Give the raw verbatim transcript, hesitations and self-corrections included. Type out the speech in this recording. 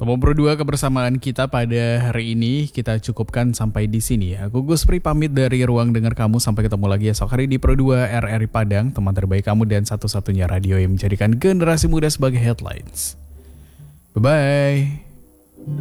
Kamu berdua kebersamaan kita pada hari ini kita cukupkan sampai di sini ya. Aku Gus Pri pamit dari ruang dengar kamu, sampai ketemu lagi esok hari di Pro dua R R I Padang, teman terbaik kamu dan satu-satunya radio yang menjadikan generasi muda sebagai headlines. Bye bye.